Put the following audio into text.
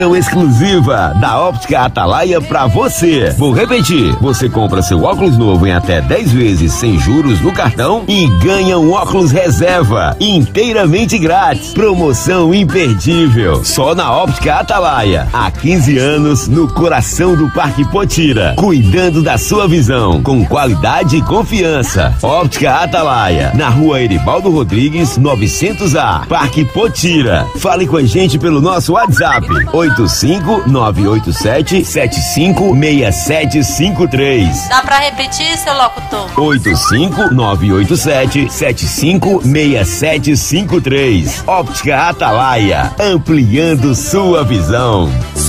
Exclusiva da Óptica Atalaia pra você. Vou repetir, você compra seu óculos novo em até 10 vezes sem juros no cartão e ganha um óculos reserva inteiramente grátis. Promoção imperdível, só na Óptica Atalaia. Há 15 anos no coração do Parque Potira, cuidando da sua visão com qualidade e confiança. Óptica Atalaia, na Rua Eribaldo Rodrigues 900A, Parque Potira. Fale com a gente pelo nosso WhatsApp 85987756753. Dá pra repetir, seu locutor? 85987756753. Óptica Atalaia, ampliando sua visão.